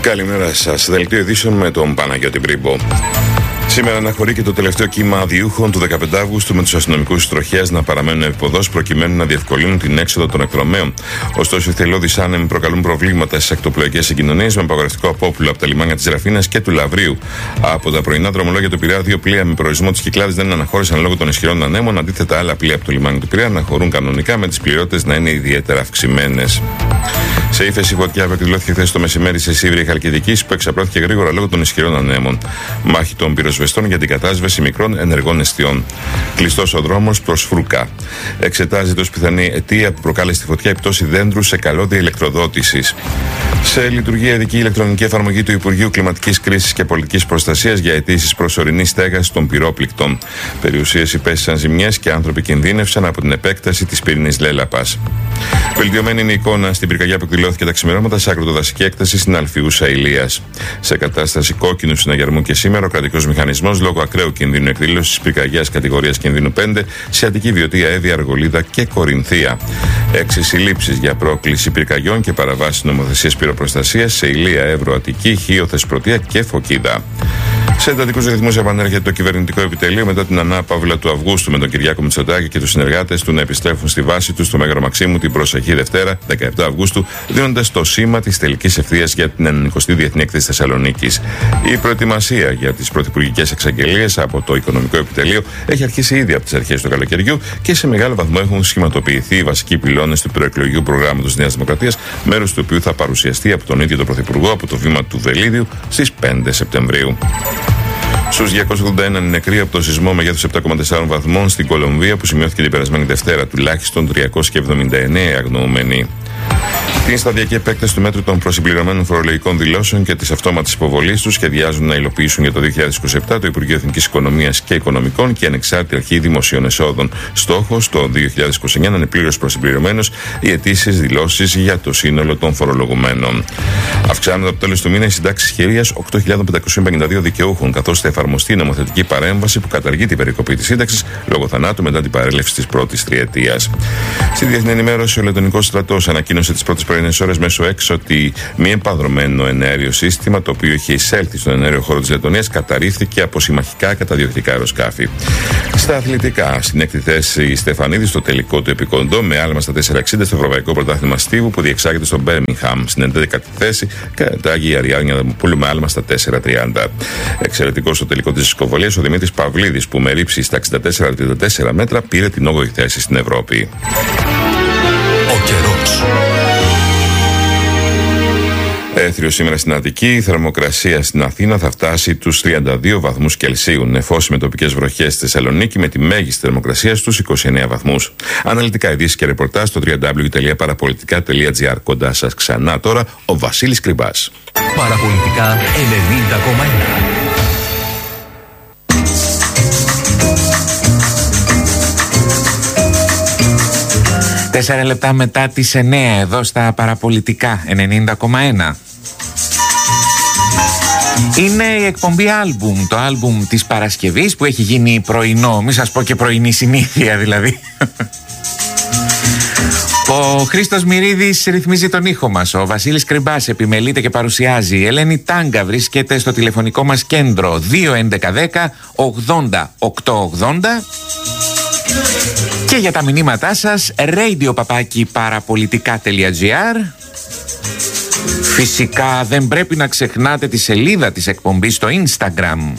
Καλημέρα σας. Δελτίο ειδήσεων με τον Παναγιώτη Μπρίμπο. Σήμερα αναχωρεί και το τελευταίο κύμα αδειούχων του 15 Αύγουστου με τους αστυνομικούς τροχέας να παραμένουν εποδός προκειμένου να διευκολύνουν την έξοδο των εκδρομέων. Ωστόσο, οι θελώδεις άνεμοι προκαλούν προβλήματα στις ακτοπλοϊκές συγκοινωνίες με απαγορευτικό απόπουλο από τα λιμάνια της Ραφίνας και του Λαβρίου. Από τα πρωινά δρομολόγια του Πειραιά, δύο πλοία με προορισμό της Κυκλάδης δεν αναχώρησαν λόγω των ισχυρών ανέμων. Αντίθετα, άλλα πλοία από το λιμάνι του Πειραιά αναχωρούν κανονικά με τις πληρότητες να είναι ιδιαίτερα αυξημένες. Σε ύφεση φωτιά που εκδηλώθηκε χθες το μεσημέρι σε Σίβρια Χαλκιδικής που εξαπλώθηκε γρήγορα λόγω των ισχυρών ανέμων. Μάχη των πυροσβεστών για την κατάσβεση μικρών ενεργών εστιών. Κλειστός ο δρόμος προς Φρούκα. Εξετάζεται ως πιθανή αιτία που προκάλεσε τη φωτιά η πτώση δέντρου σε καλώδια ηλεκτροδότησης. Σε λειτουργία ειδική ηλεκτρονική εφαρμογή του Υπουργείου Κλιματικής Κρίσης και Πολιτικής Προστασίας για αιτήσεις προσωρινής στέγασης των πυρόπληκτων. Περιουσίες υπέστησαν ζημιές και άνθρωποι κινδύνευσαν από την επέκταση της πυρηνής λέλαπας. Βελτιωμένη είναι η εικόνα στην πυρκαγιά που εκδηλώθηκε τα ξημερώματα σε αγροτοδασική έκταση στην Αλφιούσα Ηλίας. Σε κατάσταση κόκκινου συναγερμού και σήμερα ο κρατικός μηχανισμός λόγω ακραίου κινδύνου εκδήλωσης πυρκαγιάς κατηγορίας κινδύνου 5 σε Αττική, Βιωτία, Εύβοια, Αργολίδα και Κορινθία. 6 συλλήψεις για πρόκληση πυρκαγιών και παραβάσεις νομοθεσίας πυροπροστασίας σε Ηλία, Εύρο, Αττική, Χίο, Θεσπρωτεία και Φωκίδα. Σε εντατικούς ρυθμούς επανέρχεται το κυβερνητικό επιτελείο μετά την ανάπαυλα του Αυγούστου με τον Κυριάκο Μητσοτάκη και τους συνεργάτες του να επιστρέφουν στη βάση του στο Μέγαρο Μαξίμου την προσεχή Δευτέρα, 17 Αυγούστου, δίνοντας το σήμα της τελικής ευθείας για την 90η Διεθνή Έκθεση Θεσσαλονίκης. Η προετοιμασία για τις πρωθυπουργικές εξαγγελίες από το Οικονομικό Επιτελείο έχει αρχίσει ήδη από τις αρχές του καλοκαιριού και σε μεγάλο βαθμό έχουν σχηματοποιηθεί οι βασικοί πυλώνες του προεκλογικού προγράμματος Νέας Δημοκρατίας, μέρος του οποίου θα παρουσιαστεί από τον ίδιο τον Πρωθυπουργό από το βήμα του Βελίδιου στις 5 Σεπτεμβρίου. Στους 281 νεκροί από το σεισμό μεγέθους 7,4 βαθμών στην Κολομβία που σημειώθηκε την περασμένη Δευτέρα, τουλάχιστον 379 αγνοούμενοι. Την σταδιακή επέκταση του μέτρου των προσυμπληρωμένων φορολογικών δηλώσεων και της αυτόματης υποβολής τους σχεδιάζουν να υλοποιήσουν για το 2027 το Υπουργείο Εθνικής Οικονομίας και Οικονομικών και η Ανεξάρτητη Αρχή Δημοσίων Εσόδων. Στόχος το 2029 να είναι πλήρως προσυμπληρωμένος οι αιτήσεις δηλώσεις για το σύνολο των φορολογουμένων. Αυξάνονται από το τέλος του μήνα οι συντάξεις χειρίας 8.552 δικαιούχων, καθώς θα εφαρμοστεί η νομοθετική παρέμβαση που καταργεί την περικοπή της σύνταξης λόγω θανάτου μετά την παρέλευση της πρώτης τριετίας. Στη διεθνή ενημέρωση, ο Λετωνικός στρατός ανακοίνωσε τις πρώτες πρωινές ώρες μέσω X ότι μη επανδρωμένο εναέριο σύστημα, το οποίο είχε εισέλθει στον εναέριο χώρο της Λετωνίας, καταρρίφθηκε από συμμαχικά καταδιοκτικά αεροσκάφη. Στα αθλητικά, στην έκτη θέση η Στεφανίδη στο τελικό του επικοντό με άλμα στα 4,60 στο Ευρωπαϊκό Πρωτάθλημα Στίβου που διεξάγεται στο Μπέρμιγχαμ. Στην 11η θέση κατάγει η Αριάννια Δαμοπούλου με άλμα στα 4,30. Εξαιρετικό στο τελικό της σκοβολίας ο Δημήτρης Παυλίδης που με ρήψη στα 64,34 μέτρα πήρε την 8η θέση στην Ευρώπη. Ο καιρός. Έθριο σήμερα στην Αττική, η θερμοκρασία στην Αθήνα θα φτάσει τους 32 βαθμούς Κελσίου. Νεφώσει με τοπικές βροχές στη Θεσσαλονίκη με τη μέγιστη θερμοκρασία στους 29 βαθμούς. Αναλυτικά ειδήσεις και ρεπορτάζ στο www.parapolitica.gr. Κοντά σας ξανά τώρα ο Βασίλης Κρυμπάς. Παραπολιτικά 90,1. 4 λεπτά μετά τις 9 εδώ στα Παραπολιτικά 90,1. Είναι η εκπομπή άλμπουμ, το άλμπουμ της Παρασκευής που έχει γίνει πρωινό, μη σας πω και πρωινή συνήθεια δηλαδή. Ο Χρήστος Μυρίδης ρυθμίζει τον ήχο μας, ο Βασίλης Κρυμπάς επιμελείται και παρουσιάζει, η Ελένη Τάγκα βρίσκεται στο τηλεφωνικό μας κέντρο 21110 80 880. Και για τα μηνύματά σας radio@parapolitica.gr. Φυσικά δεν πρέπει να ξεχνάτε τη σελίδα της εκπομπής στο Instagram.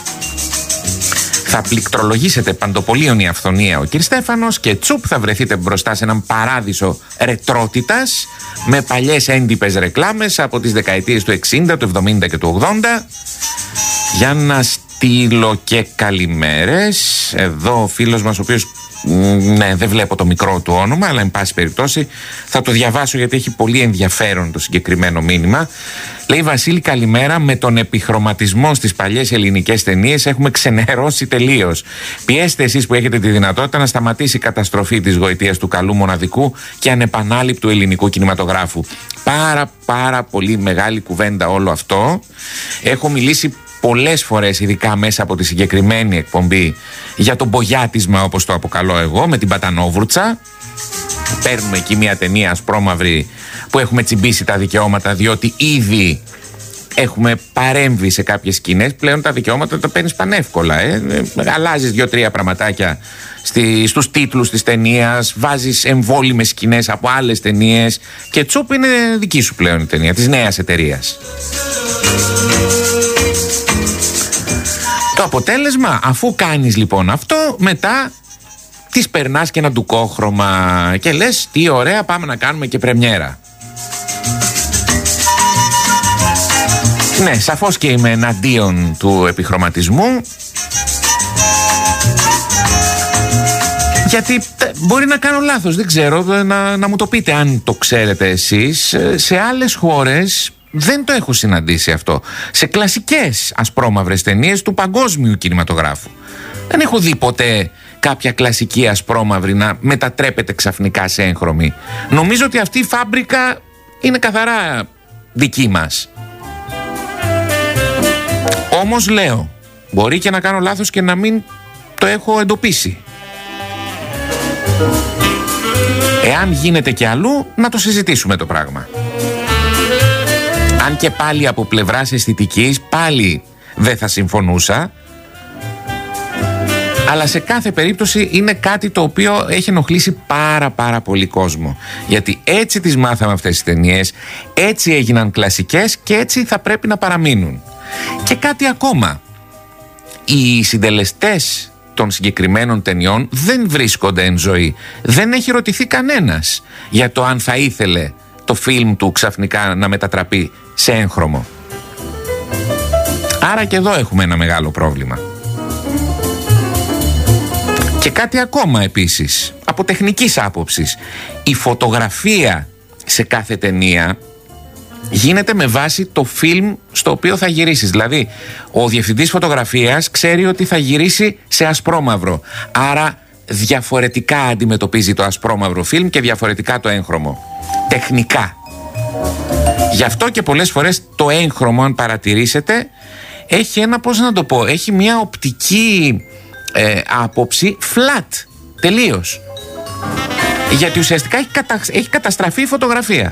Θα πληκτρολογήσετε παντοπολίων η αυθονία ο κ. Στέφανος και τσουπ θα βρεθείτε μπροστά σε έναν παράδεισο ρετρότητας με παλιές έντυπες ρεκλάμες από τις δεκαετίες του 60, του 70 και του 80. Για να στείλω και καλημέρες. Εδώ ο φίλος μας ο οποίος ναι, δεν βλέπω το μικρό του όνομα, αλλά εν πάση περιπτώσει θα το διαβάσω γιατί έχει πολύ ενδιαφέρον το συγκεκριμένο μήνυμα. Λέει: Βασίλη, καλημέρα. Με τον επιχρωματισμό στις παλιές ελληνικές ταινίες έχουμε ξενερώσει τελείως. Πιέστε εσείς που έχετε τη δυνατότητα να σταματήσει η καταστροφή της γοητείας του καλού, μοναδικού και ανεπανάληπτου ελληνικού κινηματογράφου. Πάρα πολύ μεγάλη κουβέντα όλο αυτό. Έχω μιλήσει πολλές φορές, ειδικά μέσα από τη συγκεκριμένη εκπομπή, για το μπογιάτισμα όπως το αποκαλώ εγώ, με την Πατανόβρουτσα. Παίρνουμε εκεί μια ταινία ασπρόμαυρη που έχουμε τσιμπήσει τα δικαιώματα, διότι ήδη Έχουμε παρέμβει σε κάποιες σκηνές. Πλέον τα δικαιώματα τα παίρνεις πανεύκολα. Αλλάζεις 2-3 πραγματάκια στους τίτλους της ταινίας, βάζεις εμβόλυμες σκηνές από άλλες ταινίες και τσουπ, είναι δική σου πλέον η ταινία της νέας εταιρείας. Το αποτέλεσμα, αφού κάνεις λοιπόν αυτό, μετά τις περνάς και ένα ντουκόχρωμα και λες τι ωραία, πάμε να κάνουμε και πρεμιέρα. Ναι, σαφώς και είμαι εναντίον του επιχρωματισμού, γιατί μπορεί να κάνω λάθος, δεν ξέρω, να μου το πείτε αν το ξέρετε εσείς. Σε άλλες χώρες δεν το έχω συναντήσει αυτό. Σε κλασικές ασπρόμαυρες ταινίες του παγκόσμιου κινηματογράφου δεν έχω δει ποτέ κάποια κλασική ασπρόμαυρη να μετατρέπεται ξαφνικά σε έγχρωμη. Νομίζω ότι αυτή η φάμπρικα είναι καθαρά δική μας. Όμως λέω, μπορεί και να κάνω λάθος και να μην το έχω εντοπίσει. Εάν γίνεται και αλλού, να το συζητήσουμε το πράγμα. Αν και πάλι από πλευράς αισθητικής πάλι δεν θα συμφωνούσα, αλλά σε κάθε περίπτωση είναι κάτι το οποίο έχει ενοχλήσει πάρα πολύ κόσμο. Γιατί έτσι τις μάθαμε αυτές τις ταινίες, έτσι έγιναν κλασικές και έτσι θα πρέπει να παραμείνουν. Και κάτι ακόμα, οι συντελεστές των συγκεκριμένων ταινιών δεν βρίσκονται εν ζωή. Δεν έχει ρωτηθεί κανένας για το αν θα ήθελε το φιλμ του ξαφνικά να μετατραπεί σε έγχρωμο. Άρα και εδώ έχουμε ένα μεγάλο πρόβλημα. Και κάτι ακόμα επίσης, από τεχνικής άποψης, η φωτογραφία σε κάθε ταινία γίνεται με βάση το φιλμ στο οποίο θα γυρίσεις. Δηλαδή, ο διευθυντής φωτογραφίας ξέρει ότι θα γυρίσει σε ασπρόμαυρο. Άρα διαφορετικά αντιμετωπίζει το ασπρόμαυρο φιλμ και διαφορετικά το έγχρωμο. Τεχνικά. Γι' αυτό και πολλές φορές το έγχρωμο, αν παρατηρήσετε, έχει ένα, πώς να το πω, έχει μια οπτική άποψη flat. Τελείως. Γιατί ουσιαστικά έχει καταστραφεί η φωτογραφία.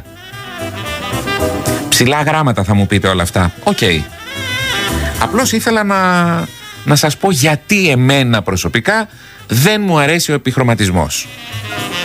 Ψηλά γράμματα θα μου πείτε όλα αυτά. Οκ. Απλώς ήθελα να σας πω γιατί εμένα προσωπικά δεν μου αρέσει ο επιχρωματισμός.